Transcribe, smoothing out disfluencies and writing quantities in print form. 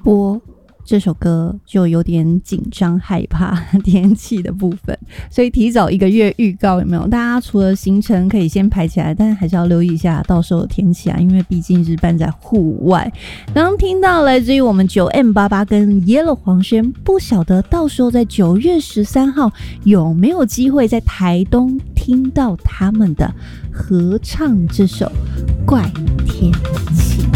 播这首歌就有点紧张害怕天气的部分，所以提早1个月预告，有没有？大家除了行程可以先排起来，但还是要留意一下到时候的天气啊，因为毕竟是办在户外。刚刚听到来自于我们 9M88 跟 Yellow 黄轩，不晓得到时候在9月13号有没有机会在台东听到他们的合唱这首《怪天气》。